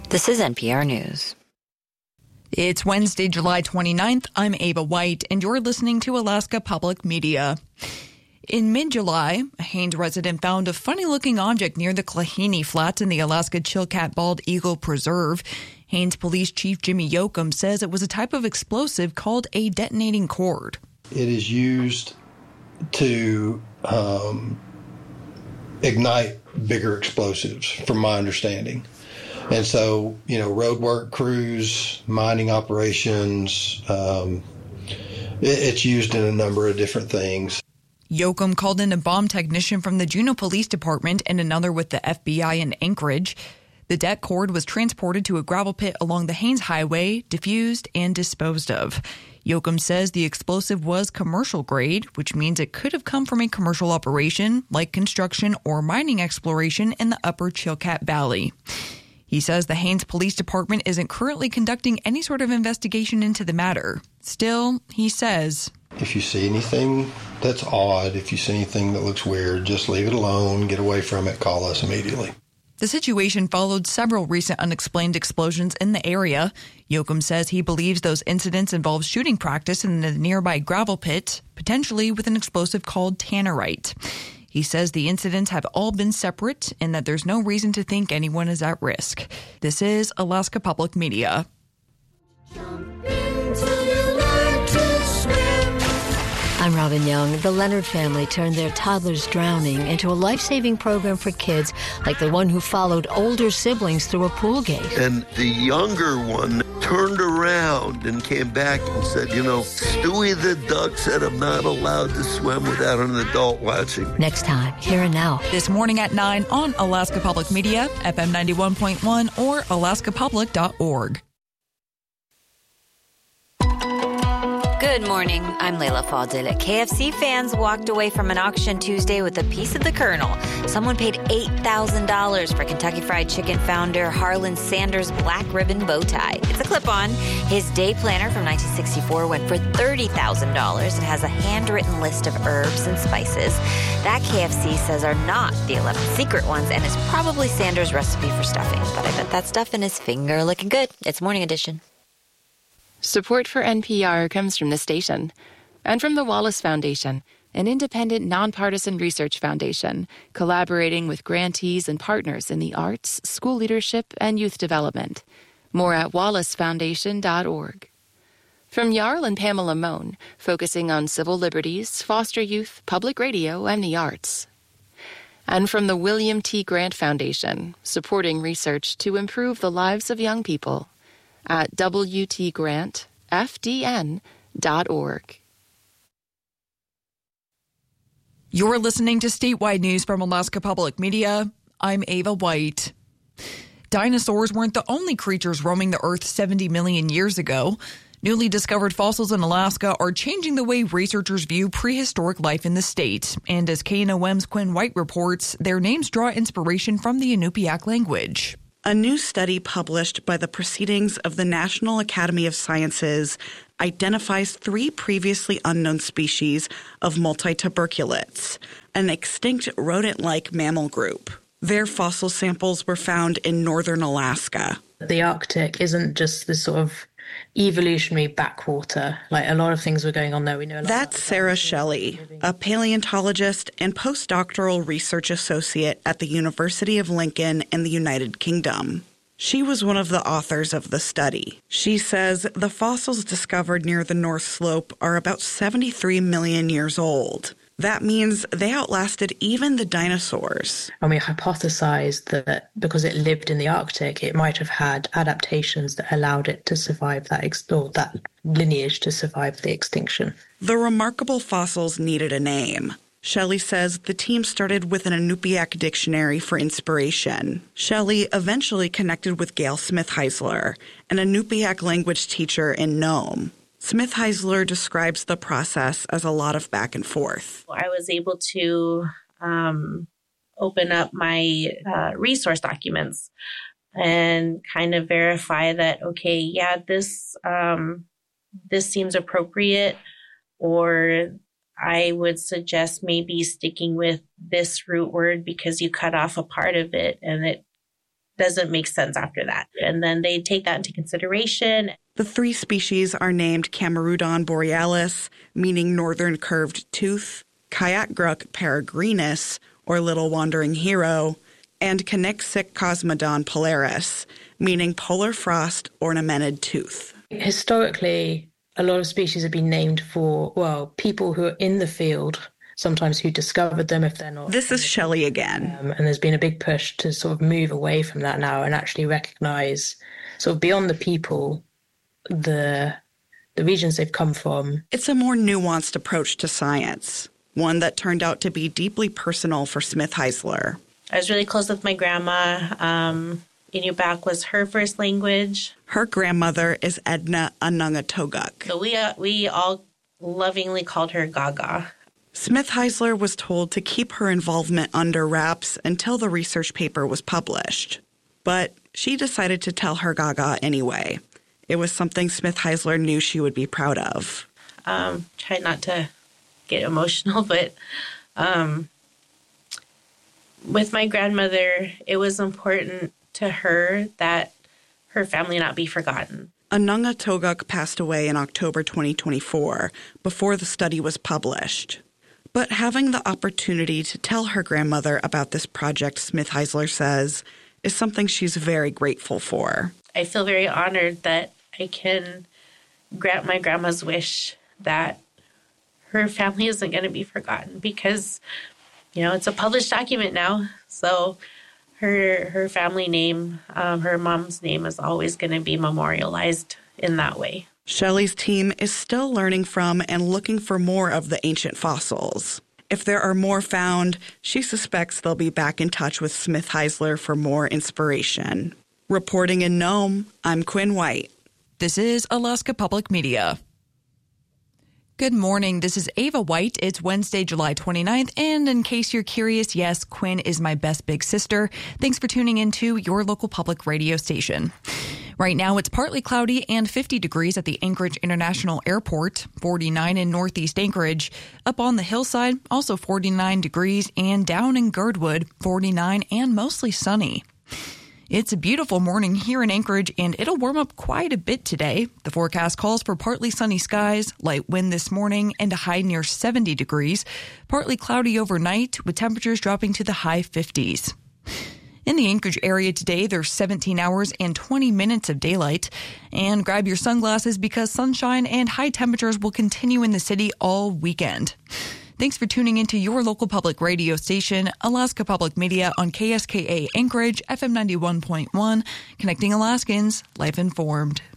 This is NPR News. It's Wednesday, July 29th. I'm Ava White, and you're listening to Alaska Public Media. In mid-July, a Haines resident found a funny-looking object near the Klahini Flats in the Alaska Chilkat Bald Eagle Preserve. Haines Police Chief Jimmy Yoakum says it was a type of explosive called a detonating cord. It is used to ignite bigger explosives, from my understanding. And so, road work crews, mining operations, it's used in a number of different things. Yoakum called in a bomb technician from the Juneau Police Department and another with the FBI in Anchorage. The det cord was transported to a gravel pit along the Haines Highway, diffused and disposed of. Yoakum says the explosive was commercial grade, which means it could have come from a commercial operation like construction or mining exploration in the upper Chilkat Valley. He says the Haines Police Department isn't currently conducting any sort of investigation into the matter. Still, he says, if you see anything that's odd, if you see anything that looks weird, just leave it alone, get away from it, call us immediately. The situation followed several recent unexplained explosions in the area. Yoakum says he believes those incidents involve shooting practice in the nearby gravel pit, potentially with an explosive called tannerite. He says the incidents have all been separate and that there's no reason to think anyone is at risk. This is Alaska Public Media. I'm Robin Young. The Leonard family turned their toddler's drowning into a life-saving program for kids like the one who followed older siblings through a pool gate. And the younger one turned around and came back and said, Stewie the duck said I'm not allowed to swim without an adult watching. Next time, Here and Now. This morning at 9 on Alaska Public Media, FM 91.1 or alaskapublic.org. Good morning. I'm Layla Fadil. KFC fans walked away from an auction Tuesday with a piece of the kernel. Someone paid $8,000 for Kentucky Fried Chicken founder Harlan Sanders' black ribbon bow tie. It's a clip-on. His day planner from 1964 went for $30,000. It has a handwritten list of herbs and spices that KFC says are not the 11 secret ones and is probably Sanders' recipe for stuffing. But I bet that stuff in his finger looking good. It's Morning Edition. Support for NPR comes from the station and from the Wallace Foundation, an independent, nonpartisan research foundation collaborating with grantees and partners in the arts, school leadership, and youth development. More at wallacefoundation.org. From Jarl and Pamela Mohn, focusing on civil liberties, foster youth, public radio, and the arts. And from the William T. Grant Foundation, supporting research to improve the lives of young people. At WTGrantFDN.org. You're listening to Statewide News from Alaska Public Media. I'm Ava White. Dinosaurs weren't the only creatures roaming the Earth 70 million years ago. Newly discovered fossils in Alaska are changing the way researchers view prehistoric life in the state. And as KNOM's Quinn White reports, their names draw inspiration from the Inupiaq language. A new study published by the Proceedings of the National Academy of Sciences identifies 3 previously unknown species of multituberculates, an extinct rodent-like mammal group. Their fossil samples were found in northern Alaska. The Arctic isn't just this sort of evolutionary backwater. Like, a lot of things were going on there. We know. That's Sarah Shelley, a paleontologist and postdoctoral research associate at the University of Lincoln in the United Kingdom. She was one of the authors of the study. She says the fossils discovered near the North Slope are about 73 million years old. That means they outlasted even the dinosaurs. And we hypothesized that because it lived in the Arctic, it might have had adaptations that allowed it to survive that lineage to survive the extinction. The remarkable fossils needed a name. Shelley says the team started with an Inupiaq dictionary for inspiration. Shelley eventually connected with Gail Smith-Heisler, an Inupiaq language teacher in Nome. Smith-Heisler describes the process as a lot of back and forth. I was able to open up my resource documents and kind of verify that, okay, yeah, this seems appropriate, or I would suggest maybe sticking with this root word because you cut off a part of it and doesn't make sense after that. And then they take that into consideration. The 3 species are named Camerudon borealis, meaning northern curved tooth, Kayakgruk peregrinus, or little wandering hero, and Conyxic cosmodon polaris, meaning polar frost ornamented tooth. Historically, a lot of species have been named for, well, people who are in the field, sometimes who discovered them if they're not. This is Shelley again. And there's been a big push to sort of move away from that now and actually recognize, sort of beyond the people, the regions they've come from. It's a more nuanced approach to science, one that turned out to be deeply personal for Smith Heisler. I was really close with my grandma. Inupiaq was her first language. Her grandmother is Edna Anungatoguk. So we all lovingly called her Gaga. Smith Heisler was told to keep her involvement under wraps until the research paper was published. But she decided to tell her Gaga anyway. It was something Smith Heisler knew she would be proud of. Try not to get emotional, but with my grandmother, it was important to her that her family not be forgotten. Anungatoguk passed away in October 2024, before the study was published. But having the opportunity to tell her grandmother about this project, Smith Heisler says, is something she's very grateful for. I feel very honored that I can grant my grandma's wish that her family isn't going to be forgotten because, it's a published document now. So her family name, her mom's name is always going to be memorialized in that way. Shelley's team is still learning from and looking for more of the ancient fossils. If there are more found, she suspects they'll be back in touch with Smith Heisler for more inspiration. Reporting in Nome, I'm Quinn White. This is Alaska Public Media. Good morning. This is Ava White. It's Wednesday, July 29th. And in case you're curious, yes, Quinn is my best big sister. Thanks for tuning into your local public radio station. Right now, it's partly cloudy and 50 degrees at the Anchorage International Airport, 49 in northeast Anchorage. Up on the hillside, also 49 degrees, and down in Girdwood, 49 and mostly sunny. It's a beautiful morning here in Anchorage, and it'll warm up quite a bit today. The forecast calls for partly sunny skies, light wind this morning, and a high near 70 degrees. Partly cloudy overnight, with temperatures dropping to the high 50s. In the Anchorage area today, there's 17 hours and 20 minutes of daylight. And grab your sunglasses because sunshine and high temperatures will continue in the city all weekend. Thanks for tuning into your local public radio station, Alaska Public Media on KSKA Anchorage, FM 91.1, connecting Alaskans, life informed.